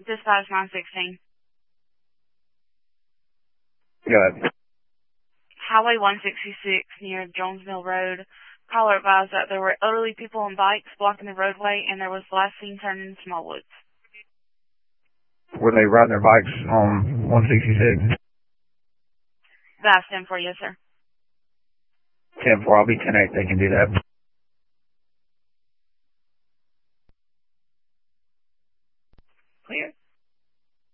Dispatch 916. Go ahead. Highway 166 near Jones Mill Road. Caller advised that there were elderly people on bikes blocking the roadway, and there was last seen turning in Smallwoods. Were they riding their bikes on 166? That's 10-4, yes, sir. 10-4, I'll be 10-8, they can do that.